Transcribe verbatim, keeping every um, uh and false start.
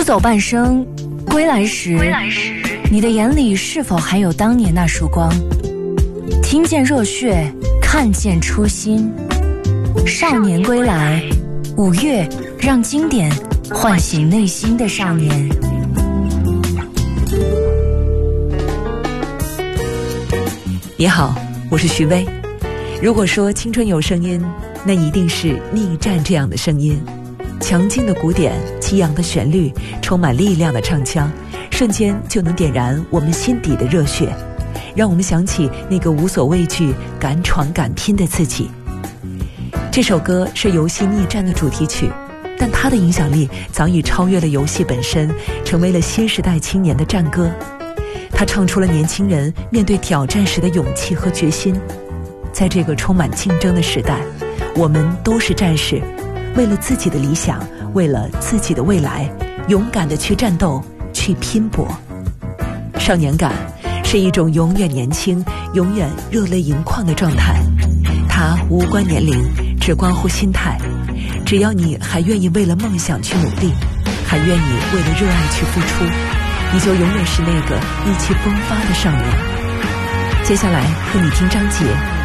走半生，归来时，你的眼里是否还有当年那束光？听见热血，看见初心。少年归来，五月让经典唤醒内心的少年。 你好，我是徐薇。如果说青春有声音，那一定是逆战这样的声音。强劲的鼓点，激昂的旋律，充满力量的唱腔，瞬间就能点燃我们心底的热血，让我们想起那个无所畏惧、敢闯敢拼的自己。这首歌是游戏逆战的主题曲，但它的影响力早已超越了游戏本身，成为了新时代青年的战歌。它唱出了年轻人面对挑战时的勇气和决心。在这个充满竞争的时代，我们都是战士，为了自己的理想，为了自己的未来，勇敢地去战斗，去拼搏。少年感是一种永远年轻、永远热泪盈眶的状态，它无关年龄，只关乎心态。只要你还愿意为了梦想去努力，还愿意为了热爱去付出，你就永远是那个意气风发的少年。接下来和你听张杰